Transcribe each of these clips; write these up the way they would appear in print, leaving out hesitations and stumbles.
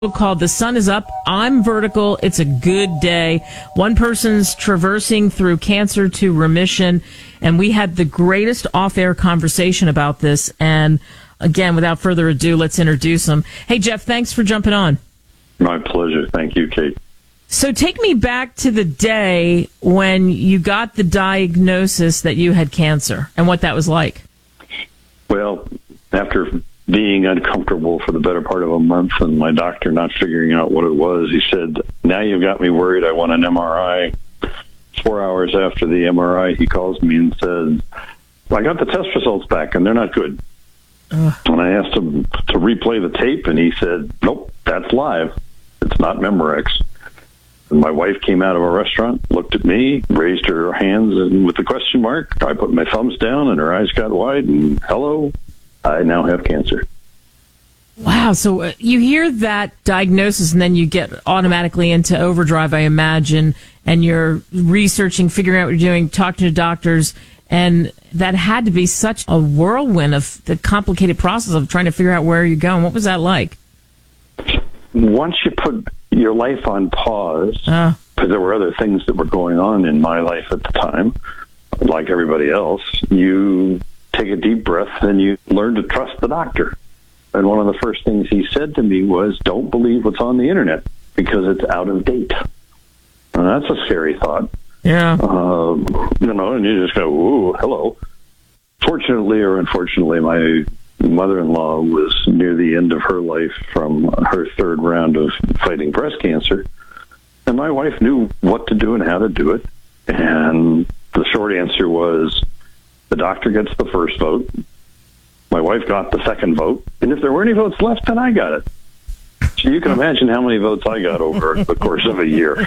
called The Sun is Up, I'm Vertical, It's a Good Day. One person's traversing through cancer to remission, and we had the greatest off-air conversation about this. And again, without further ado, let's introduce him. Hey, Jeff, thanks for jumping on. My pleasure. Thank you, Kate. So take me back to the day when you got the diagnosis that you had cancer and what that was like. Well, after being uncomfortable for the better part of a month and my doctor not figuring out what it was, he said, "Now you've got me worried. I want an MRI." 4 hours after the MRI, he calls me and says, "I got the test results back and they're not good." And I asked him to replay the tape, and he said, "Nope, that's live. It's not Memorex." And my wife came out of a restaurant, looked at me, raised her hands and with the question mark. I put my thumbs down and her eyes got wide, and hello, I now have cancer. Wow. So you hear that diagnosis and then you get automatically into overdrive, I imagine, and you're researching, figuring out what you're doing, talking to doctors. And that had to be such a whirlwind of the complicated process of trying to figure out where you're going. What was that like? Once you put your life on pause, because there were other things that were going on in my life at the time, like everybody else, you take a deep breath and you learn to trust the doctor. And one of the first things he said to me was, "Don't believe what's on the internet because it's out of date." And that's a scary thought. Yeah. And you just go, "Ooh, hello." Fortunately or unfortunately, my mother-in-law was near the end of her life from her third round of fighting breast cancer. And my wife knew what to do and how to do it. And the short answer was, the doctor gets the first vote. My wife got the second vote. And if there were any votes left, then I got it. So you can imagine how many votes I got over the course of a year.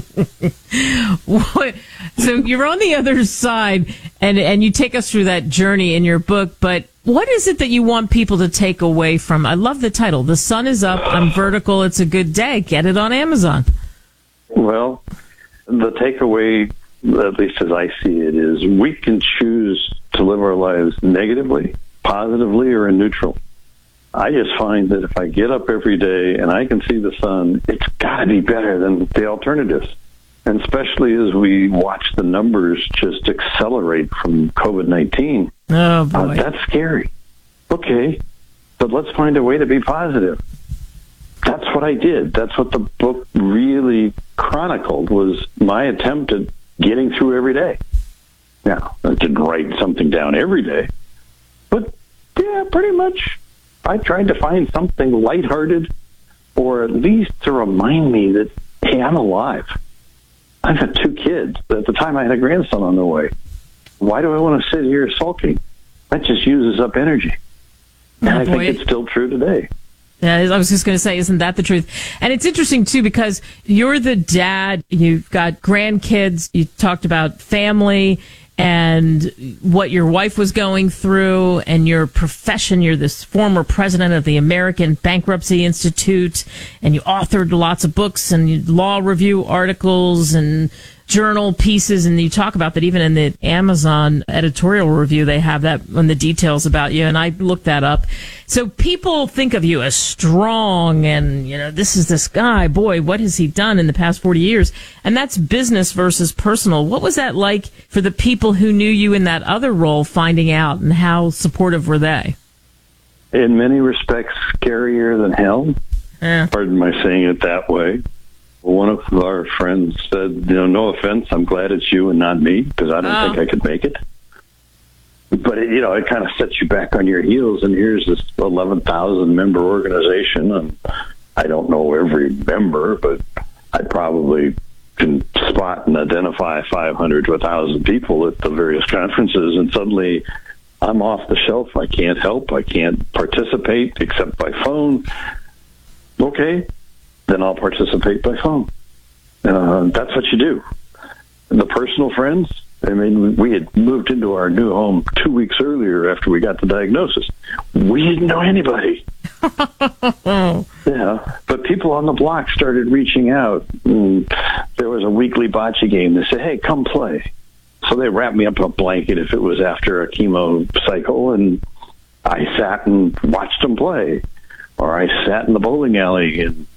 So you're on the other side, and you take us through that journey in your book, but what is it that you want people to take away from? I love the title, The Sun is Up, I'm Vertical, It's a Good Day. Get it on Amazon. Well, the takeaway, at least as I see it, is we can choose to live our lives negatively, positively, or in neutral. I just find that if I get up every day and I can see the sun, it's got to be better than the alternatives. And especially as we watch the numbers just accelerate from COVID-19. Oh, boy. That's scary. Okay, but let's find a way to be positive. That's what I did. That's what the book really chronicled, was my attempt at getting through every day. Now, I didn't write something down every day, but yeah, pretty much I tried to find something lighthearted, or at least to remind me that, hey, I'm alive. I've got 2 kids. At the time, I had a grandson on the way. Why do I want to sit here sulking? That just uses up energy. And I think it's still true today. Yeah, I was just going to say, isn't that the truth? And it's interesting, too, because you're the dad, you've got grandkids, you talked about family and what your wife was going through and your profession. You're this former president of the American Bankruptcy Institute, and you authored lots of books and law review articles and journal pieces, and you talk about that even in the Amazon editorial review. They have that on the details about you, and I looked that up. So people think of you as strong, and this is this guy, boy, what has he done in the past 40 years? And that's business versus personal. What was that like for the people who knew you in that other role, finding out, and how supportive were they? In many respects, scarier than hell. Yeah. Pardon my saying it that way. One of our friends said, "No offense, I'm glad it's you and not me, because I don't think I could make it." But, it kind of sets you back on your heels, and here's this 11,000-member organization, and I don't know every member, but I probably can spot and identify 500 to 1,000 people at the various conferences, and suddenly I'm off the shelf. I can't help. I can't participate except by phone. Okay. Then I'll participate by phone. That's what you do. And the personal friends, we had moved into our new home 2 weeks earlier after we got the diagnosis. We didn't know anybody. Yeah, but people on the block started reaching out. There was a weekly bocce game. They said, "Hey, come play." So they wrapped me up in a blanket if it was after a chemo cycle, and I sat and watched them play. Or I sat in the bowling alley and